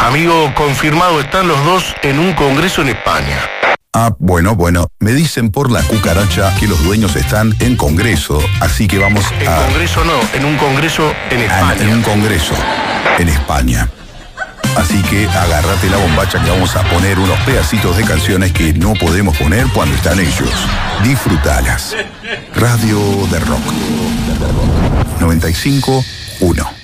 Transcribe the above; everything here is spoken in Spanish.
Amigo, confirmado, están los dos en un congreso en España. Ah, bueno, me dicen por la cucaracha que los dueños están en congreso, así que vamos a... En congreso no, en un congreso en España. En un congreso en España. Así que agárrate la bombacha que vamos a poner unos pedacitos de canciones que no podemos poner cuando están ellos. Disfrutalas. Radio de Rock 95.1